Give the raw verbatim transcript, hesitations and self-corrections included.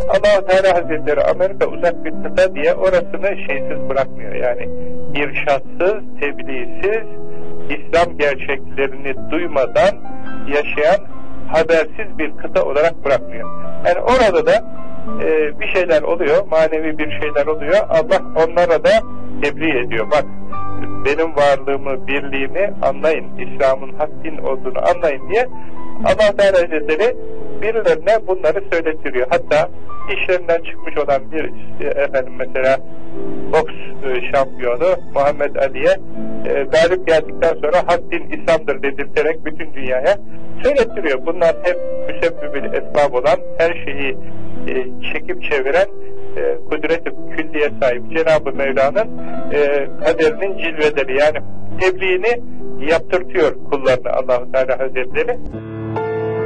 Allah-u Teala Hazretleri Amerika uzak bir kıta diye orasını şeysiz bırakmıyor. Yani irşatsız, tebliğsiz, İslam gerçeklerini duymadan yaşayan habersiz bir kıta olarak bırakmıyor. Yani orada da e, bir şeyler oluyor, manevi bir şeyler oluyor. Allah onlara da tebliğ ediyor. Bak, benim varlığımı, birliğimi anlayın, İslam'ın hak din olduğunu anlayın diye Allah Teala Hazretleri birilerine bunları söyletiriyor. Hatta işlerinden çıkmış olan bir efendim mesela boks şampiyonu Muhammed Ali'ye e, galip geldikten sonra hak din İslam'dır dedirterek bütün dünyaya söylettiriyor. Bunlar hep müsebbibül esbab olan, her şeyi e, çekip çeviren e, kudret-i külliye sahip Cenab-ı Mevla'nın e, kaderinin cilveleri, yani tebliğini yaptırtıyor kullarına Allah-u Teala Hazretleri.